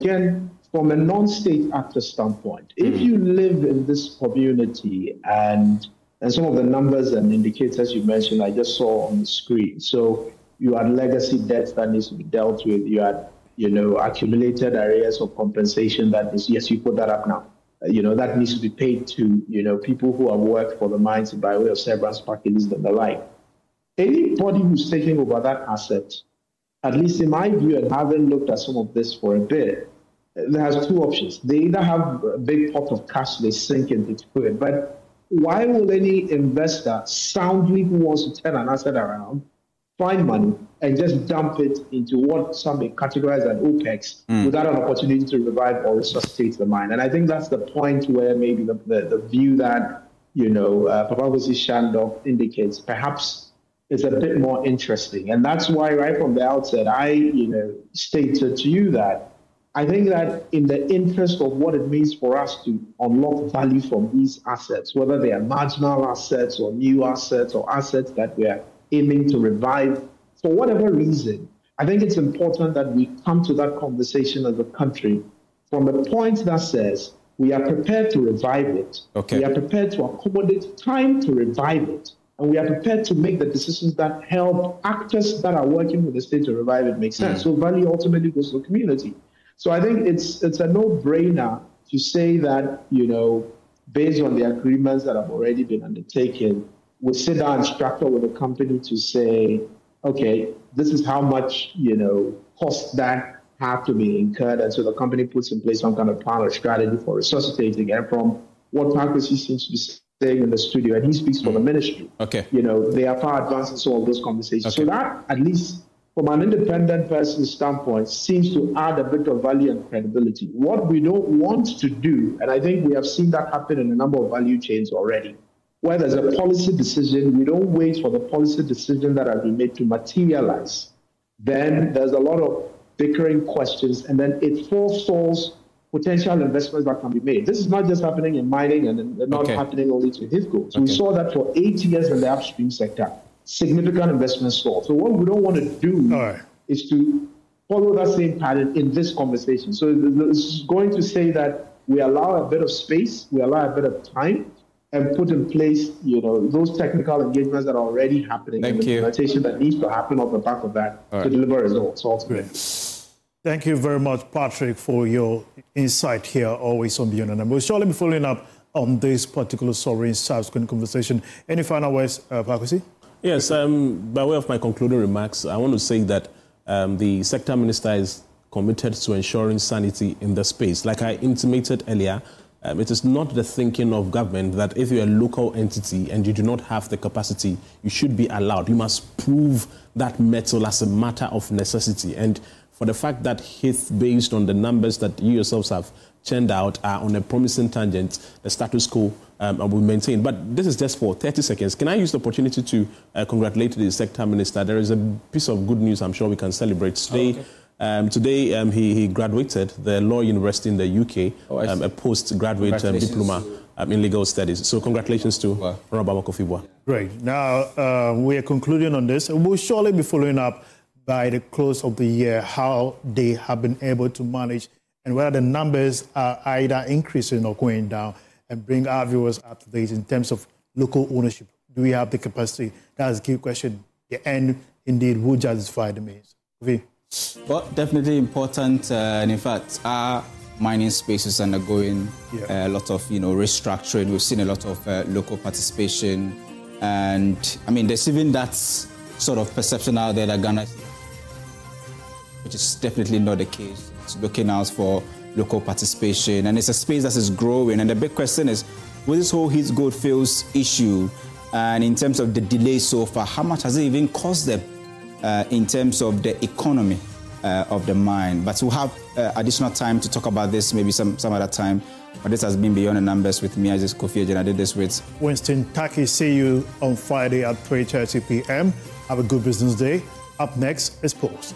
again, from a non-state actor standpoint, if you live in this community and some of the numbers and indicators you mentioned, I just saw on the screen. So you had legacy debts that needs to be dealt with. You had, accumulated areas of compensation that is, yes, you put that up now. That needs to be paid to, people who have worked for the mines by way of severance packages and the like. Anybody who's taking over that asset, at least in my view, and having looked at some of this for a bit, there has two options. They either have a big pot of cash they sink into it, but why will any investor soundly who wants to turn an asset around find money and just dump it into what some may categorize as OPEX without an opportunity to revive or resuscitate the mine? And I think that's the point where maybe the view that, Papagosi Shandok indicates perhaps is a bit more interesting. And that's why right from the outset, I, stated to you that I think that in the interest of what it means for us to unlock value from these assets, whether they are marginal assets or new assets or assets that we are aiming to revive, for whatever reason, I think it's important that we come to that conversation as a country from a point that says we are prepared to revive it. Okay. We are prepared to accommodate time to revive it. And we are prepared to make the decisions that help actors that are working with the state to revive it make sense. So value ultimately goes to the community. So I think it's a no-brainer to say that, based on the agreements that have already been undertaken, we sit down and structure with the company to say, okay, this is how much, costs that have to be incurred. And so the company puts in place some kind of plan or strategy for resuscitating. And from what Papagosi seems to be saying in the studio, and he speaks for the ministry, they are far advanced in some of those conversations. Okay. So that, at least from an independent person's standpoint, seems to add a bit of value and credibility. What we don't want to do, and I think we have seen that happen in a number of value chains already, where there's a policy decision, we don't wait for the policy decision that has been made to materialize. Then there's a lot of bickering questions, and then it forestalls potential investments that can be made. This is not just happening in mining and not happening only to HIDCO. So we saw that for 8 years in the upstream sector. Significant investment stall. So what we don't want to do is to follow that same pattern in this conversation. So this is going to say that we allow a bit of space, we allow a bit of time, and put in place, those technical engagements that are already happening, and the implementation that needs to happen off the back of that to deliver results ultimately. Thank you very much, Patrick, for your insight here, always on Beyond. And we'll surely be following up on this particular story in subsequent conversation. Any final words, Papagosi? Yes, by way of my concluding remarks, I want to say that the sector minister is committed to ensuring sanity in the space. Like I intimated earlier, it is not the thinking of government that if you're a local entity and you do not have the capacity, you should be allowed. You must prove that metal as a matter of necessity. And for the fact that HITH, based on the numbers that you yourselves have churned out, are on a promising tangent, the status quo will maintain. But this is just for 30 seconds. Can I use the opportunity to congratulate the sector minister? There is a piece of good news I'm sure we can celebrate today. Today, he graduated the Law University in the UK, a postgraduate diploma in legal studies. So congratulations to Honorable Kofi. Great. Now, we are concluding on this. We'll surely be following up by the close of the year how they have been able to manage and whether the numbers are either increasing or going down, and bring our viewers up to date in terms of local ownership. Do we have the capacity? That's a key question. The end, indeed, will justify the means. Well, definitely important. And in fact, our mining space is undergoing a lot of, restructuring. We've seen a lot of local participation. And, there's even that sort of perception out there that Ghana, which is definitely not the case. It's looking out for local participation. And it's a space that is growing. And the big question is, with this whole Heath Goldfields issue, and in terms of the delay so far, how much has it even cost them in terms of the economy of the mine? But we'll have additional time to talk about this maybe some other time. But this has been Beyond the Numbers with me, Isaac Kofi Agyen. I did this with Winston Taki. See you on Friday at 3:30 p.m. Have a good business day. Up next is Pulse.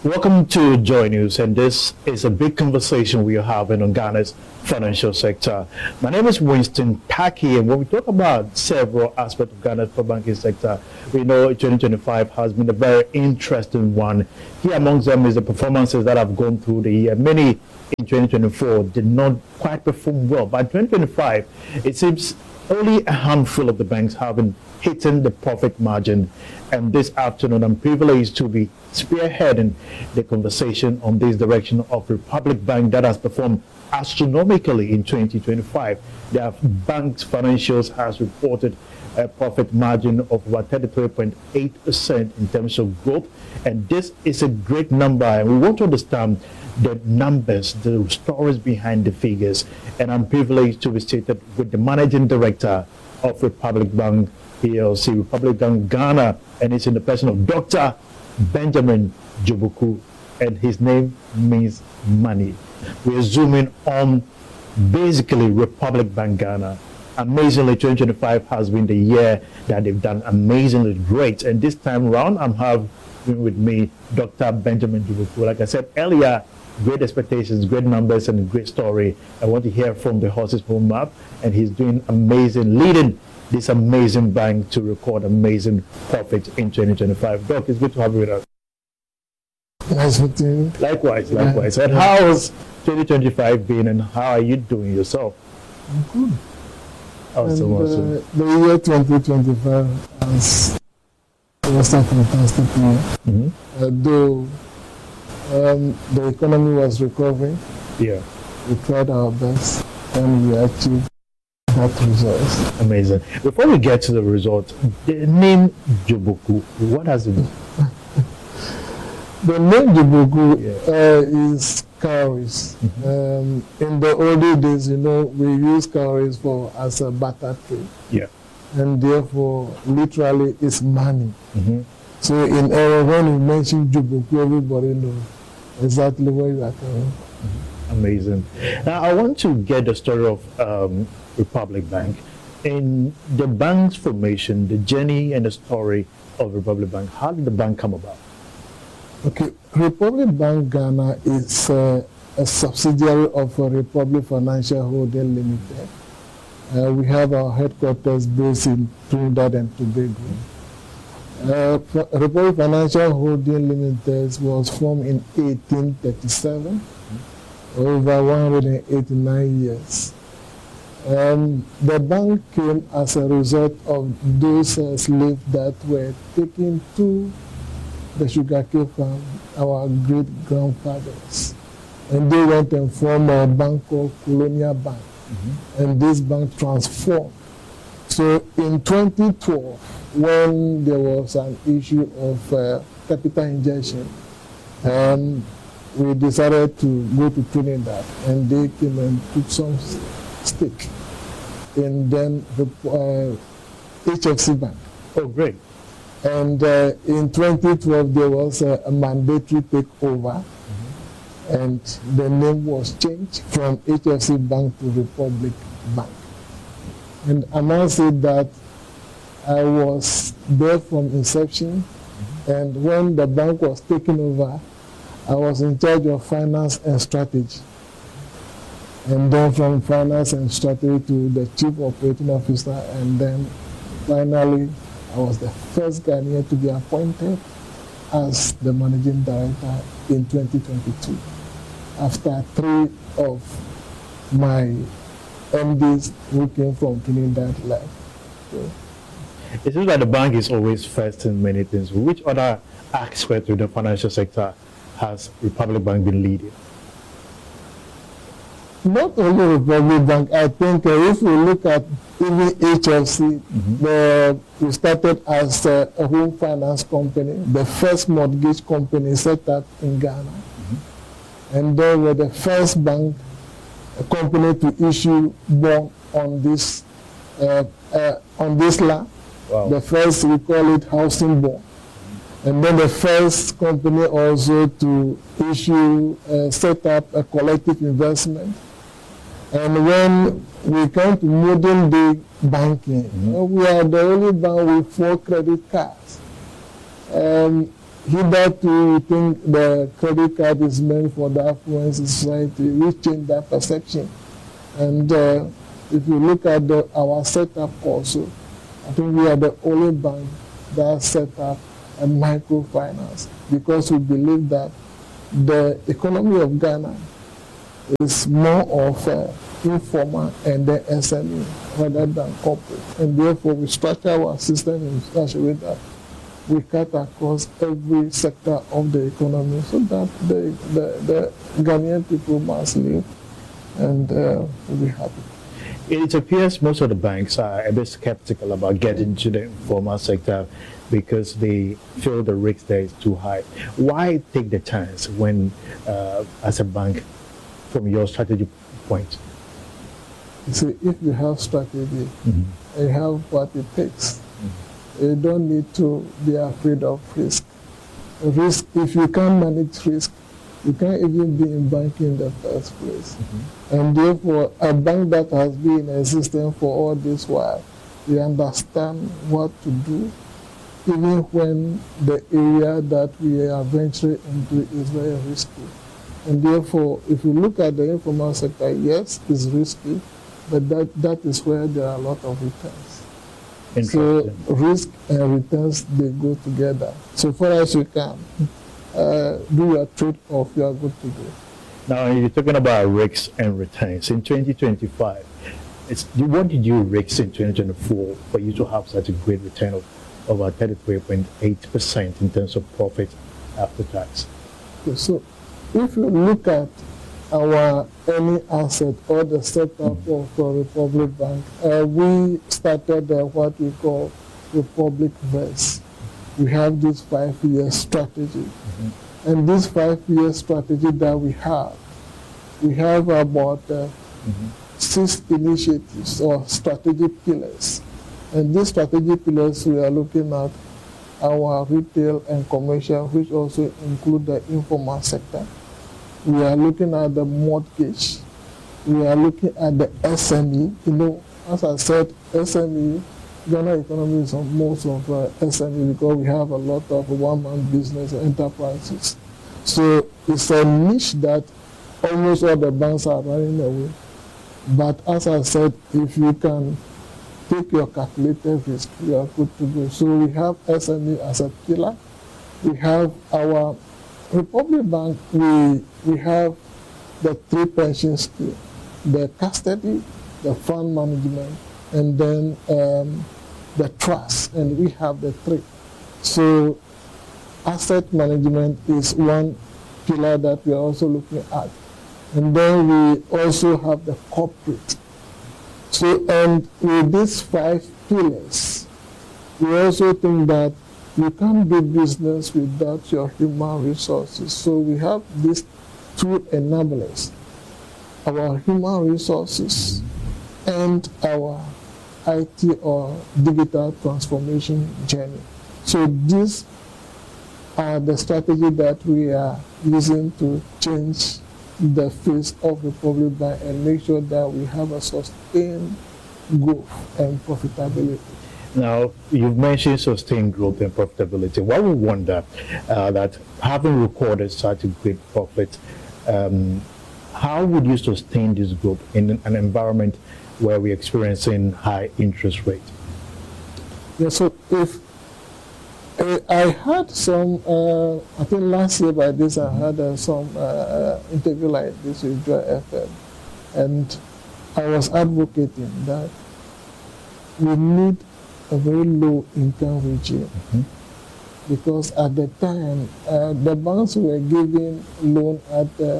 Welcome to Joy News, and this is a big conversation we are having on Ghana's financial sector. My name is Winston Taki, and when we talk about several aspects of Ghana's banking sector, we know 2025 has been a very interesting one. Here amongst them is the performances that have gone through the year. Many in 2024 did not quite perform well, but 2025, it seems only a handful of the banks have been hitting the profit margin. And this afternoon, I'm privileged to be spearheading the conversation on this direction of Republic Bank that has performed astronomically in 2025. Their bank's financials has reported a profit margin of about 33.8% in terms of growth. And this is a great number. And we want to understand the numbers, the stories behind the figures. And I'm privileged to be seated with the managing director of Republic Bank PLC, Republic Bank Ghana, and it's in the person of Dr. Benjamin Joboku, and his name means money. We are zooming on basically Republic Bank Ghana. Amazingly, 2025 has been the year that they've done amazingly great, and this time around I'm having with me Dr. Benjamin Joboku. Like I said earlier, great expectations, great numbers, and a great story. I want to hear from the horse's home map, and he's doing amazing, leading this amazing bank to record amazing profits in 2025. Doc, it's good to have you with us. Nice meeting you. Likewise. And how has 2025 been, and how are you doing yourself? I'm good. Awesome. The year 2025 was a fantastic year. Though the economy was recovering, yeah, we tried our best and we achieved that result. Amazing. Before we get to the result, the name Joboku, what does it mean? The name Joboku is cowries. In the older days, we use cowries as a barter trade. Yeah. And therefore, literally, it's money. So in error, when you mention Joboku, everybody knows exactly where you are coming. Amazing. Now, I want to get the story of Republic Bank. In the bank's formation, the journey and the story of Republic Bank, how did the bank come about? Okay, Republic Bank Ghana is a subsidiary of Republic Financial Holding Limited. We have our headquarters based in Trinidad and Tobago. Republic Financial Holding Limited was formed in 1837, over 189 years. The bank came as a result of those slaves that were taken to the sugarcane farm, our great-grandfathers. And they went and formed a bank called Colonial Bank. And this bank transformed. So in 2012, when there was an issue of capital injection, we decided to go to Trinidad, and they came and took some stake in then the HFC Bank. Oh, great. And in 2012, there was a mandatory takeover, and the name was changed from HFC Bank to Republic Bank. And I must say that I was there from inception, and when the bank was taken over, I was in charge of finance and strategy. And then from finance and strategy to the chief operating officer, and then finally I was the first Ghanaian to be appointed as the managing director in 2022, after 3 of my MDs who came from Trinidad left. So, it seems like the bank is always first in many things. Which other aspect of the financial sector has Republic Bank been leading? Not only Republic Bank, I think if we look at even HFC, we started as a home finance company, the first mortgage company set up in Ghana. And then we're the first bank company to issue bond on this land. Wow. The first, we call it housing bond. And then the first company also to issue, set up a collective investment. And when we come to modern day banking, we are the only bank with 4 credit cards. hitherto we think the credit card is meant for the affluent society. We change that perception. And if you look at our setup also, I think we are the only bank that set up a microfinance because we believe that the economy of Ghana is more of informal and the SME rather than corporate. And therefore, we structure our system in such a way that we cut across every sector of the economy so that the Ghanaian people must live and will be happy. It appears most of the banks are a bit skeptical about getting to the informal sector because they feel the risk there is too high. Why take the chance when, as a bank, from your strategy point? You see, if you have strategy, and you have what it takes, you don't need to be afraid of risk. Risk, if you can't manage risk, you can't even be in banking in the first place. And therefore, a bank that has been in existence for all this while, we understand what to do, even when the area that we are venturing into is very risky. And therefore, if you look at the informal sector, yes, it's risky, but that is where there are a lot of returns. So risk and returns, they go together. So far as you can, do your trade-off, you are good to go. Now, you're talking about risks and returns. In 2025, what did you risk in 2024 for you to have such a great return of over 33.8% in terms of profit after tax? Okay, so if you look at our earning asset or the setup of Republic Bank, we started what we call Republic Verse. We have this 5-year strategy. And this 5-year strategy that we have about 6 initiatives or strategic pillars. And these strategic pillars, we are looking at our retail and commercial, which also include the informal sector. We are looking at the mortgage. We are looking at the SME. You know, as I said, SME, Ghana economy is most of SME because we have a lot of one-man business enterprises. So it's a niche that almost all the banks are running away. But as I said, if you can take your calculated risk, you are good to go. So we have SME as a pillar. We have our Republic Bank, we have the 3 pension schemes, the custody, the fund management, and then the trust, and we have the 3. So asset management is one pillar that we are also looking at. And then we also have the corporate. So, and with these 5 pillars, we also think that you can't do business without your human resources. So we have these 2 enablers, our human resources and our IT or digital transformation journey. So these are the strategy that we are using to change the face of Republic Bank and make sure that we have a sustained growth and profitability. Now, you've mentioned sustained growth and profitability. Why we wonder that having recorded such a great profit, how would you sustain this growth in an environment where we're experiencing high interest rates? Yeah, so if I had some, I think last year by this, I had some interview like this with Joy FM, and I was advocating that we need a very low income regime because at the time the banks were giving loan at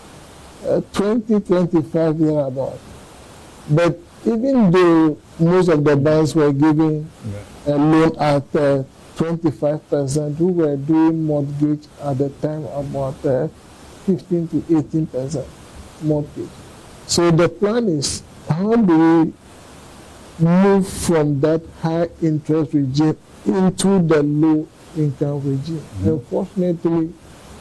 20-25 year about, but even though most of the banks were giving a loan at 25%, we were doing mortgage at the time about 15 to 18% mortgage. So the plan is, how do we move from that high interest regime into the low income regime? Unfortunately,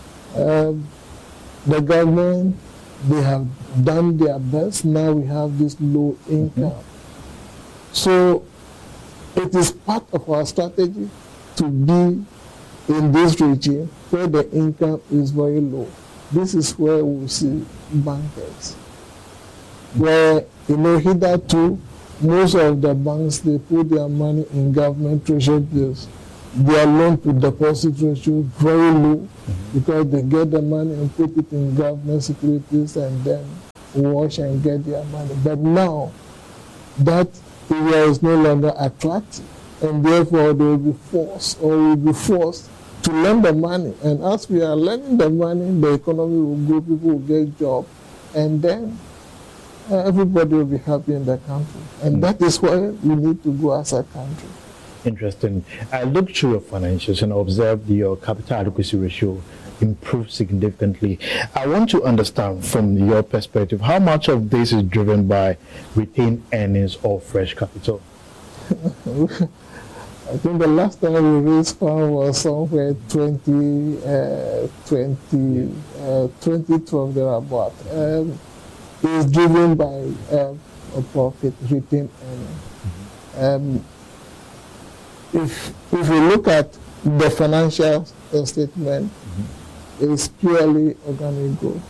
the government, they have done their best. Now we have this low income. So it is part of our strategy to be in this regime where the income is very low. This is where we see bankers. Where, hitherto, most of the banks, they put their money in government treasury bills. Their loan to deposit ratio is very low because they get the money and put it in government securities and then wash and get their money. But now, that area is no longer attractive, and therefore they will be forced to lend the money. And as we are lending the money, the economy will grow, people will get jobs, and then everybody will be happy in the country. And that is where we need to go as a country. Interesting. I looked through your financials and observed your capital adequacy ratio improved significantly. I want to understand from your perspective, how much of this is driven by retained earnings or fresh capital? I think the last time we raised fund was somewhere 2012 thereabout. It's driven by a profit, retained earnings. If we look at the financial statement, it's purely organic growth.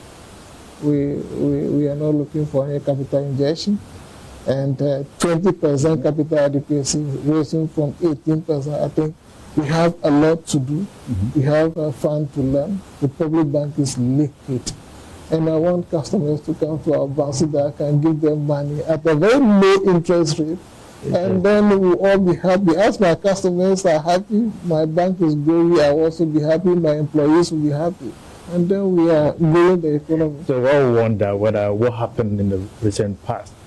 We are not looking for any capital injection, and 20% capital adequacy raising from 18%. I think we have a lot to do. We have a fund to learn. The public bank is liquid, and I want customers to come to our bank so that I can give them money at a very low interest rate. And then we will all be happy. As my customers are happy, my bank is growing, I will also be happy, my employees will be happy. And then we are growing the economy. So I wonder what happened in the recent past